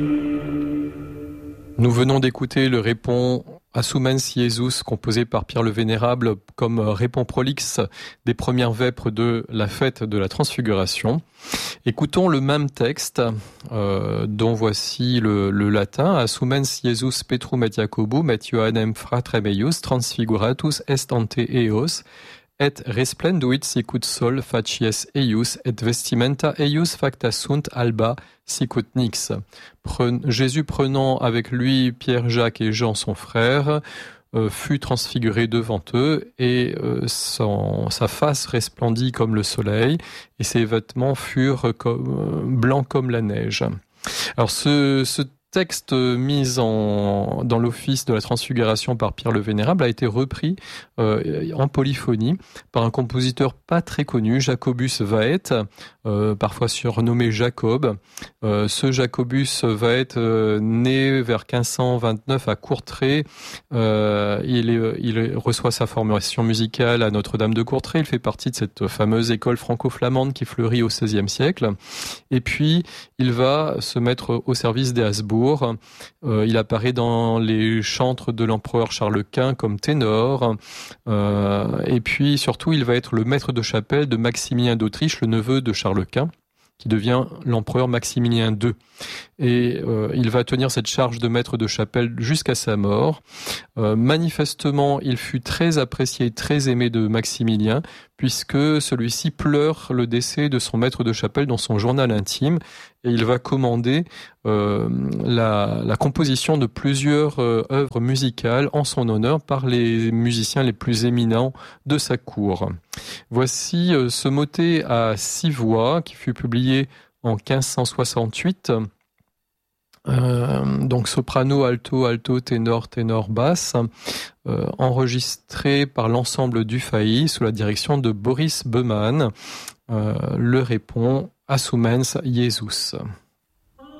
Nous venons d'écouter le répon Assumens Jesus, composé par Pierre le Vénérable comme répon prolixe des premières vêpres de la fête de la Transfiguration. Écoutons le même texte, dont voici le latin. Assumens Jesus Petrum et Jacobum et Ioannem fratrem eius transfiguratus est ante eos, et resplenduit sicut sol facies eius, et vestimenta eius facta sunt alba sicut nix. Jésus prenant avec lui Pierre, Jacques et Jean son frère, fut transfiguré devant eux, et sa face resplendit comme le soleil, et ses vêtements furent blancs comme la neige. Alors ce texte mis dans l'office de la Transfiguration par Pierre le Vénérable a été repris en polyphonie par un compositeur pas très connu, Jacobus Vaeth, parfois surnommé Jacob. Ce Jacobus Vaeth, né vers 1529 à Courtrai, il reçoit sa formation musicale à Notre-Dame de Courtrai. Il fait partie de cette fameuse école franco-flamande qui fleurit au XVIe siècle. Et puis, il va se mettre au service des Habsbourg. Il apparaît dans les chantres de l'empereur Charles Quint comme ténor. Et puis, surtout, il va être le maître de chapelle de Maximilien d'Autriche, le neveu de Charles Quint, qui devient l'empereur Maximilien II. Et il va tenir cette charge de maître de chapelle jusqu'à sa mort. Manifestement, il fut très apprécié et très aimé de Maximilien, puisque celui-ci pleure le décès de son maître de chapelle dans son journal intime, et il va commander la composition de plusieurs œuvres musicales en son honneur par les musiciens les plus éminents de sa cour. Voici ce motet à 6 voix qui fut publié en 1568. Donc soprano, alto, alto, ténor, ténor, basse, enregistré par l'ensemble du Failly sous la direction de Boris Beumann. Le répon Assumens Jesus.